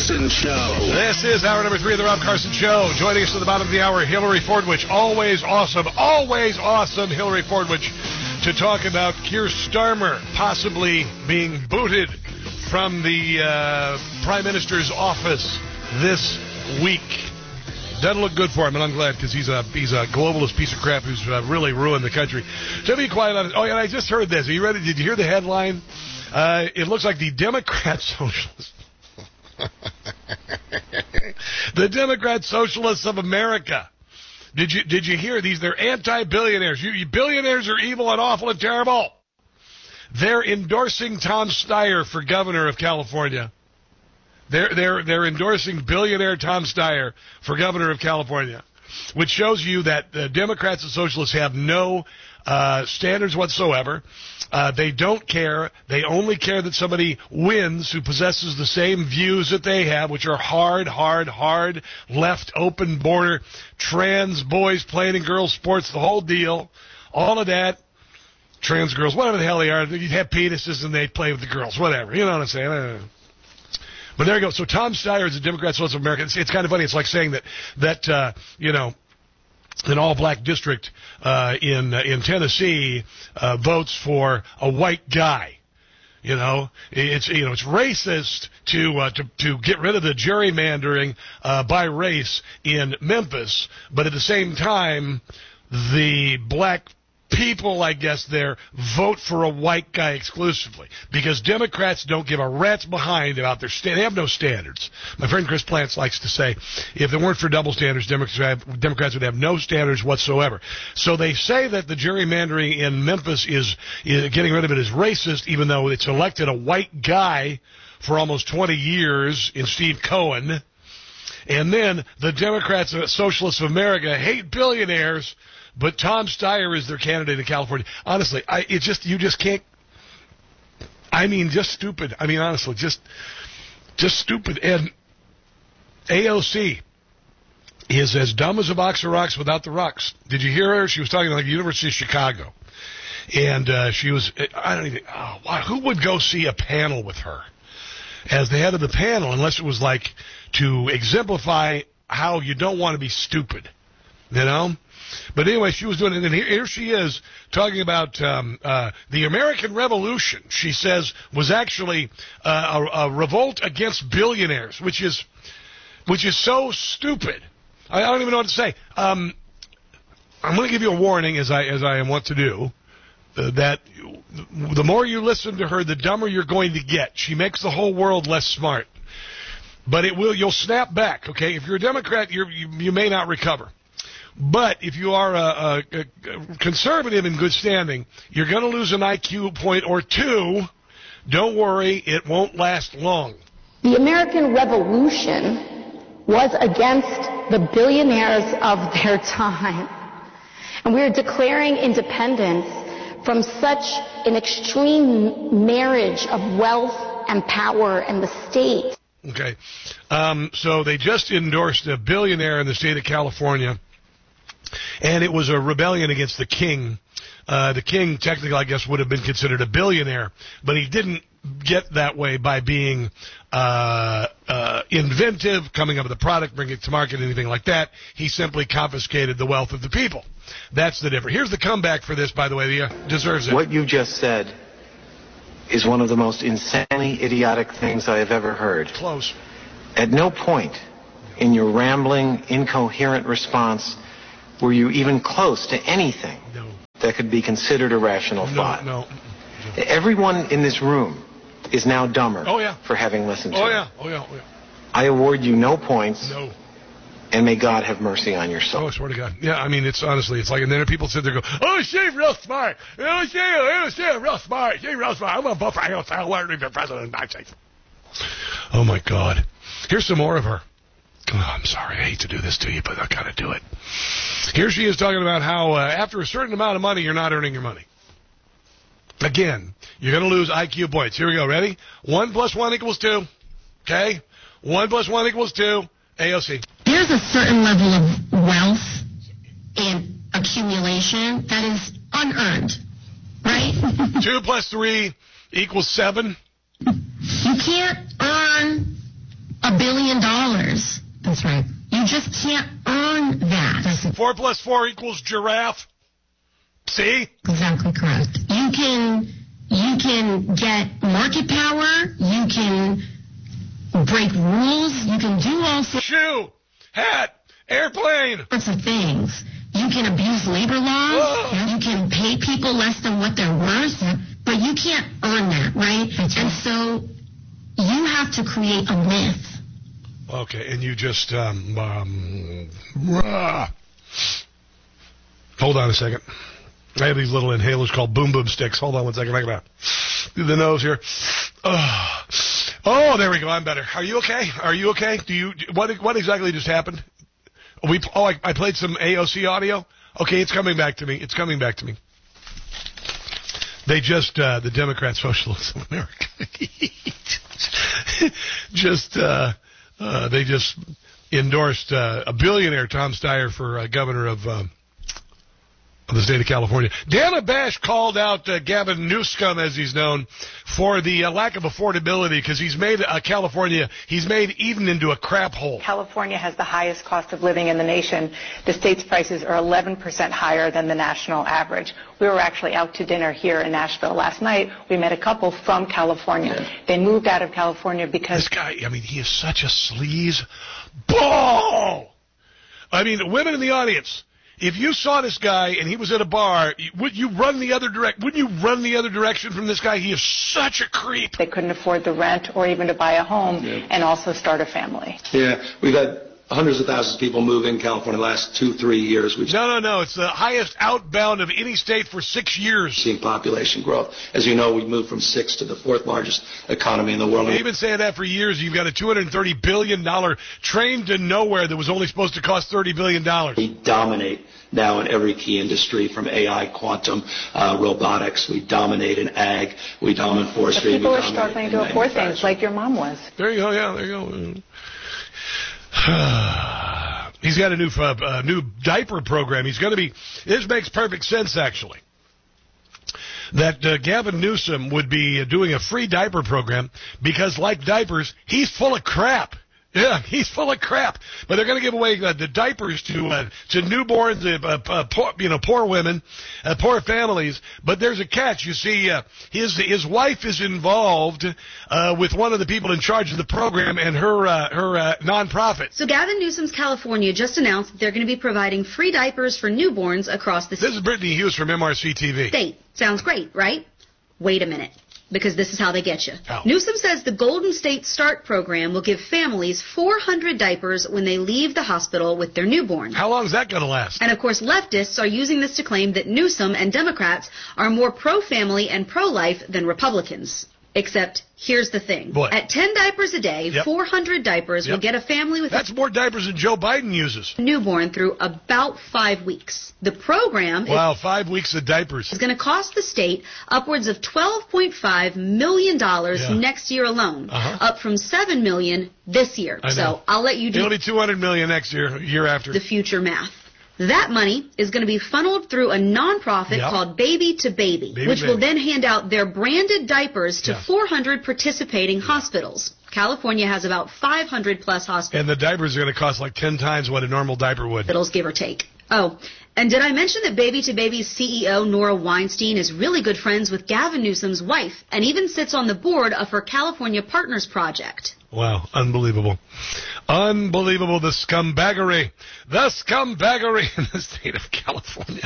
Carson Show. This is hour number 3 of the Rob Carson Show. Joining us at the bottom of the hour, Hillary Fordwich. Always awesome Hillary Fordwich, to talk about Keir Starmer possibly being booted from the Prime Minister's office this week. Doesn't look good for him, and I'm glad, because he's a globalist piece of crap who's really ruined the country. To be quite honest, and I just heard this. Are you ready? Did you hear the headline? It looks like the Democrat Socialists. The Democrat Socialists of America. Did you hear these? They're anti-billionaires. You billionaires are evil and awful and terrible. They're endorsing Tom Steyer for governor of California. They're endorsing billionaire Tom Steyer for governor of California, which shows you that the Democrats and Socialists have no standards whatsoever. They don't care. They only care that somebody wins who possesses the same views that they have, which are hard, left, open border, trans boys playing in girls' sports, the whole deal, all of that. Trans girls, whatever the hell they are. You have penises and they play with the girls, whatever. You know what I'm saying? But there you go. So Tom Steyer is a Democrat Socialist of America. It's kind of funny. It's like saying that an all-black district in Tennessee votes for a white guy. It's racist to get rid of the gerrymandering by race in Memphis, but at the same time, the black people, I guess, there vote for a white guy exclusively, because Democrats don't give a rat's behind about their they have no standards. My friend Chris Plants likes to say, if it weren't for double standards, Democrats would have no standards whatsoever. So they say that the gerrymandering in Memphis is getting rid of it is racist, even though it's elected a white guy for almost 20 years in Steve Cohen. And then the Democrats, Socialists of America, hate billionaires, but Tom Steyer is their candidate in California. Honestly, you just can't. I mean, just stupid. I mean, honestly, just stupid. And AOC is as dumb as a box of rocks without the rocks. Did you hear her? She was talking like the University of Chicago, and she was. I don't even. Oh, wow, who would go see a panel with her as the head of the panel, unless it was like to exemplify how you don't want to be stupid, But anyway, she was doing it, and here she is talking about the American Revolution, she says, was actually a revolt against billionaires, which is so stupid. I don't even know what to say. I'm going to give you a warning, as I am wont to do, that the more you listen to her, the dumber you're going to get. She makes the whole world less smart. But you'll snap back, okay? If you're a Democrat, you may not recover. But if you are a conservative in good standing, you're going to lose an IQ point or two. Don't worry, it won't last long. The American Revolution was against the billionaires of their time. And we are declaring independence from such an extreme marriage of wealth and power and the state. Okay. So they just endorsed a billionaire in the state of California. And it was a rebellion against the king. The king, technically, I guess, would have been considered a billionaire, but he didn't get that way by being inventive, coming up with a product, bringing it to market, anything like that. He simply confiscated the wealth of the people. That's the difference. Here's the comeback for this, by the way. He deserves it. What you just said is one of the most insanely idiotic things I have ever heard. Close. At no point in your rambling, incoherent response were you even close to anything that could be considered a rational thought? No. Everyone in this room is now dumber for having listened to it. Oh, yeah. I award you no points. No. And may God have mercy on your soul. Oh, I swear to God. Yeah, I mean, it's honestly, it's like, and then people sit there and go, oh, she's real smart. Oh, she's real smart. She's real smart. I'm going to vote for her. I want her to be president. Oh, my God. Here's some more of her. Oh, I'm sorry. I hate to do this to you, but I got to do it. Here she is talking about how after a certain amount of money, you're not earning your money. Again, you're going to lose IQ points. Here we go. Ready? 1 + 1 = 2. Okay? 1 + 1 = 2. AOC. There's a certain level of wealth and accumulation that is unearned, right? 2 + 3 = 7. You can't earn $1 billion. That's right. You just can't earn that. 4 plus 4 equals giraffe. See? Exactly correct. You can get market power. You can break rules. You can do all sorts Shoe, hat, airplane. of things. You can abuse labor laws. Whoa. You can pay people less than what they're worth. But you can't earn that, right? And so you have to create a myth. Okay, and you just, hold on a second. I have these little inhalers called boom boom sticks. Hold on one second. I gotta do the nose here. Oh, there we go. I'm better. Are you okay? Are you okay? What exactly just happened? I played some AOC audio. Okay, it's coming back to me. It's coming back to me. They just, the Democrat Socialists of America, they just endorsed a billionaire, Tom Steyer, for governor of the state of California. Dana Bash called out Gavin Newsom, as he's known, for the lack of affordability because he's made California, he's made Eden into a crap hole. California has the highest cost of living in the nation. The state's prices are 11% higher than the national average. We were actually out to dinner here in Nashville last night. We met a couple from California. They moved out of California because... This guy, I mean, he is such a sleaze ball. I mean, women in the audience, if you saw this guy and he was at a bar, wouldn't you run the other direction from this guy? He is such a creep. They couldn't afford the rent or even to buy a home and also start a family. Yeah, we've had hundreds of thousands of people move in California the last 2-3 years. No. It's the highest outbound of any state for 6 years. Seen population growth. As you know, we moved from 6th to the 4th largest economy in the world. They've been saying that for years. You've got a $230 billion train to nowhere that was only supposed to cost $30 billion. We dominate now in every key industry, from AI, quantum, robotics. We dominate in ag. We dominate forestry. But people are struggling to afford things like your mom was. There you go. Yeah, there you go. He's got a new diaper program. This makes perfect sense, actually, that Gavin Newsom would be doing a free diaper program because, like diapers, he's full of crap. Yeah, he's full of crap. But they're going to give away the diapers to newborns, poor women, poor families. But there's a catch. You see, his wife is involved with one of the people in charge of the program and her nonprofit. So Gavin Newsom's California just announced that they're going to be providing free diapers for newborns across the state. This is Brittany Hughes from MRC TV. State. Sounds great, right? Wait a minute. Because this is how they get you. How? Newsom says the Golden State Start program will give families 400 diapers when they leave the hospital with their newborn. How long is that going to last? And, of course, leftists are using this to claim that Newsom and Democrats are more pro-family and pro-life than Republicans. Except, here's the thing. What? At 10 diapers a day, 400 diapers will get a family with That's more diapers than Joe Biden uses. a newborn through about 5 weeks. The program Wow, 5 weeks of diapers. is going to cost the state upwards of $12.5 million next year alone, up from $7 million this year. So I'll let you do It'll be $200 million next year after. the future math. That money is going to be funneled through a nonprofit called Baby to Baby, which will then hand out their branded diapers to 400 participating hospitals. California has about 500 plus hospitals. And the diapers are going to cost like 10 times what a normal diaper would. Hospitals, give or take. Oh, and did I mention that Baby to Baby's CEO, Nora Weinstein, is really good friends with Gavin Newsom's wife and even sits on the board of her California Partners Project? Wow, unbelievable. Unbelievable, the scumbaggery. The scumbaggery in the state of California.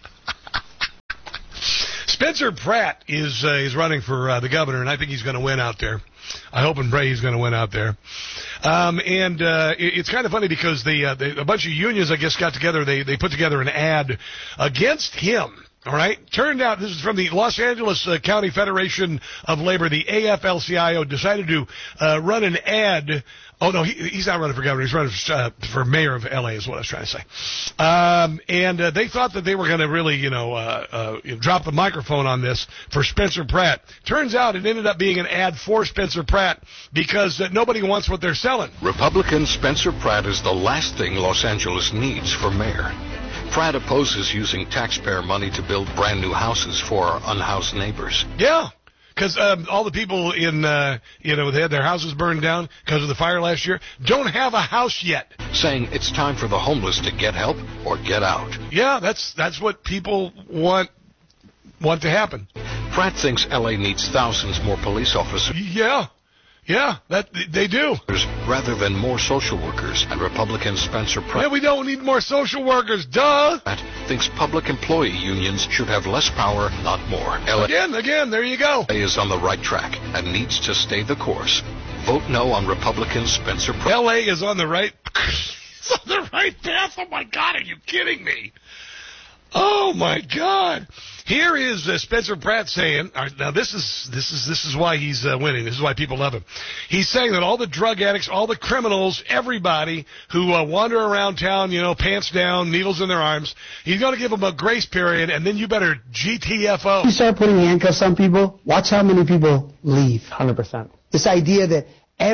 Spencer Pratt is running for the governor, and I think he's going to win out there. I hope and pray he's going to win out there. It's kind of funny because a bunch of unions, I guess, got together. They put together an ad against him. All right. Turned out, this is from the Los Angeles County Federation of Labor, the AFL-CIO, decided to run an ad. Oh, no, he's not running for governor. He's running for mayor of L.A. is what I was trying to say. They thought that they were going to really, drop the microphone on this for Spencer Pratt. Turns out it ended up being an ad for Spencer Pratt because nobody wants what they're selling. Republican Spencer Pratt is the last thing Los Angeles needs for mayor. Pratt opposes using taxpayer money to build brand new houses for our unhoused neighbors. Yeah. because all the people in, they had their houses burned down because of the fire last year, don't have a house yet. Saying it's time for the homeless to get help or get out. Yeah, that's what people want to happen. Pratt thinks L.A. needs thousands more police officers. Yeah, that they do. Rather than more social workers, and Republican Spencer Pratt. Yeah, we don't need more social workers, duh. Pratt thinks public employee unions should have less power, not more. Again, there you go. LA is on the right track and needs to stay the course. Vote no on Republican Spencer Pratt. LA is on the right it's on the right path. Oh my God, are you kidding me? Oh my God. Here is Spencer Pratt saying, now this is why he's winning. This is why people love him. He's saying that all the drug addicts, all the criminals, everybody who wander around town, pants down, needles in their arms, he's going to give them a grace period, and then you better GTFO. You start putting handcuffs on people, watch how many people leave. 100%. This idea that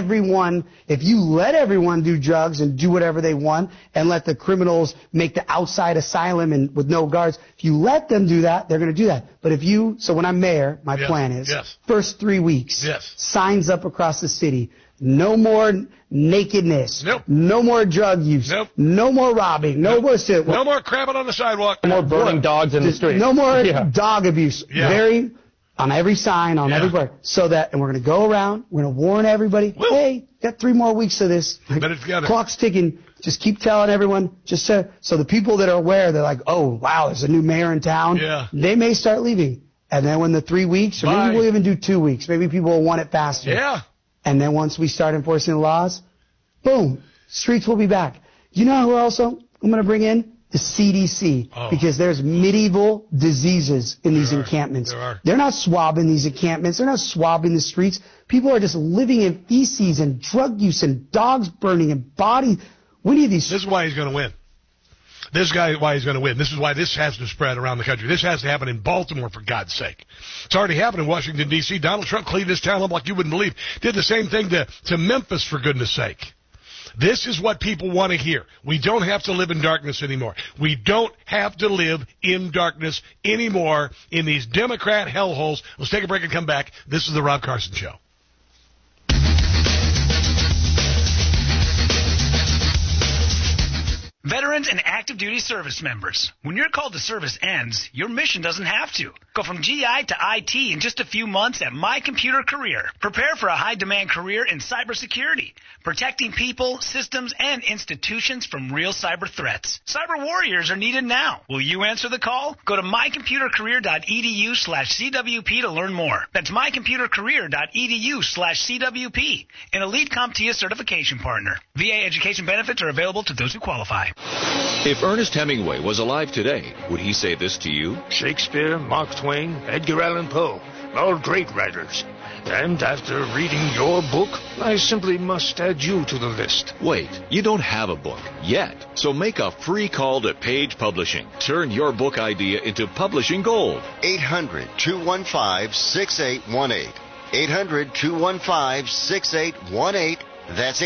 if you let everyone do drugs and do whatever they want and let the criminals make the outside asylum and with no guards, if you let them do that, they're going to do that. But so when I'm mayor, my plan is, first 3 weeks, signs up across the city, no more nakedness, no more drug use, no more robbing, no more crapping on the sidewalk, no more burning dogs in the street, no more dog abuse, on every sign, on every part, and we're going to go around, we're going to warn everybody, hey, got 3 more weeks of this. Clock's ticking. Just keep telling everyone, so the people that are aware, they're like, oh, wow, there's a new mayor in town. Yeah. They may start leaving. And then when the 3 weeks, or maybe we'll even do 2 weeks, maybe people will want it faster. Yeah. And then once we start enforcing the laws, boom, streets will be back. You know who also I'm going to bring in? The CDC, because there's medieval diseases in these encampments. They're not swabbing these encampments. They're not swabbing the streets. People are just living in feces and drug use and dogs burning and body. We need these. This is why he's going to win. This is why this has to spread around the country. This has to happen in Baltimore, for God's sake. It's already happened in Washington, D.C. Donald Trump cleaned this town up like you wouldn't believe. Did the same thing to Memphis, for goodness sake. This is what people want to hear. We don't have to live in darkness anymore. We don't have to live in darkness anymore in these Democrat hellholes. Let's take a break and come back. This is the Rob Carson Show. Veterans and active duty service members. When your call to service ends, your mission doesn't have to. Go from GI to IT in just a few months at My Computer Career. Prepare for a high-demand career in cybersecurity, protecting people, systems, and institutions from real cyber threats. Cyber warriors are needed now. Will you answer the call? Go to mycomputercareer.edu/CWP to learn more. That's mycomputercareer.edu/CWP, an elite CompTIA certification partner. VA education benefits are available to those who qualify. If Ernest Hemingway was alive today, would he say this to you? Shakespeare, Mark Twain, Edgar Allan Poe, all great writers. And after reading your book, I simply must add you to the list. Wait, you don't have a book yet. So make a free call to Page Publishing. Turn your book idea into publishing gold. 800-215-6818. 800-215-6818. That's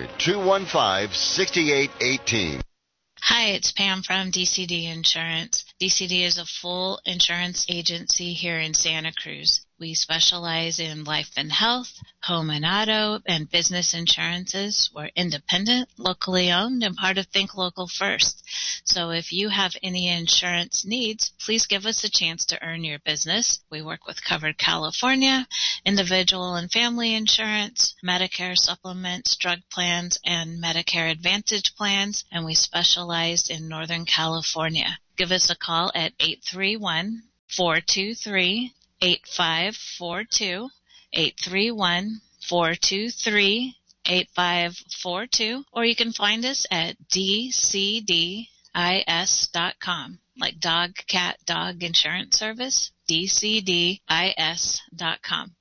800-215-6818. Hi, it's Pam from DCD Insurance. DCD is a full insurance agency here in Santa Cruz. We specialize in life and health, home and auto, and business insurances. We're independent, locally owned, and part of Think Local First. So if you have any insurance needs, please give us a chance to earn your business. We work with Covered California, individual and family insurance, Medicare supplements, drug plans, and Medicare Advantage plans, and we specialize in Northern California. Give us a call at 831-423-8542, 831-423-8542, or you can find us at dcdis.com, like dog, cat, dog insurance service, dcdis.com,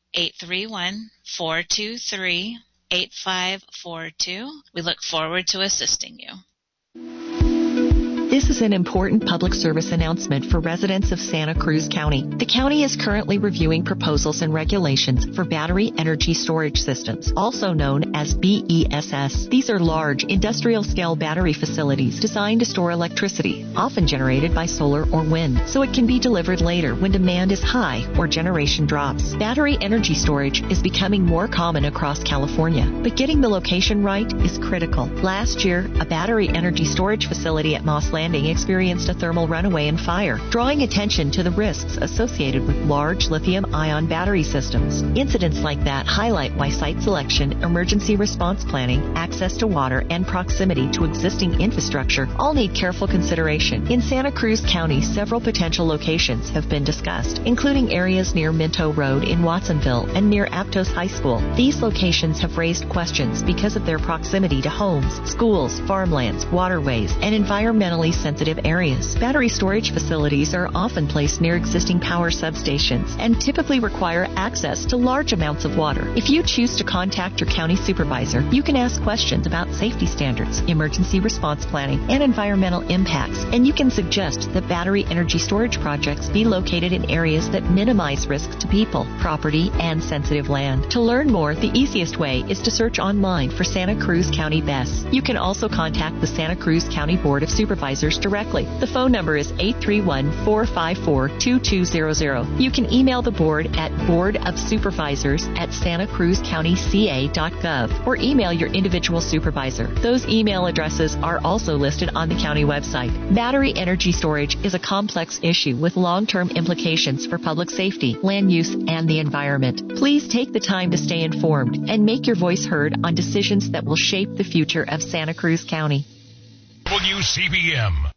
831-423-8542. We look forward to assisting you. This This is an important public service announcement for residents of Santa Cruz County. The county is currently reviewing proposals and regulations for battery energy storage systems, also known as BESS. These are large, industrial-scale battery facilities designed to store electricity, often generated by solar or wind, so it can be delivered later when demand is high or generation drops. Battery energy storage is becoming more common across California, but getting the location right is critical. Last year, a battery energy storage facility at Moss Landing experienced a thermal runaway and fire, drawing attention to the risks associated with large lithium-ion battery systems. Incidents like that highlight why site selection, emergency response planning, access to water, and proximity to existing infrastructure all need careful consideration. In Santa Cruz County, several potential locations have been discussed, including areas near Minto Road in Watsonville and near Aptos High School. These locations have raised questions because of their proximity to homes, schools, farmlands, waterways, and environmentally sensitive areas. Battery storage facilities are often placed near existing power substations and typically require access to large amounts of water. If you choose to contact your county supervisor, you can ask questions about safety standards, emergency response planning, and environmental impacts, and you can suggest that battery energy storage projects be located in areas that minimize risks to people, property, and sensitive land. To learn more, the easiest way is to search online for Santa Cruz County BESS. You can also contact the Santa Cruz County Board of Supervisors directly. The phone number is 831-454-2200. You can email the board at boardofsupervisors@santacruzcountyca.gov or email your individual supervisor. Those email addresses are also listed on the county website. Battery energy storage is a complex issue with long-term implications for public safety, land use, and the environment. Please take the time to stay informed and make your voice heard on decisions that will shape the future of Santa Cruz County. WCBM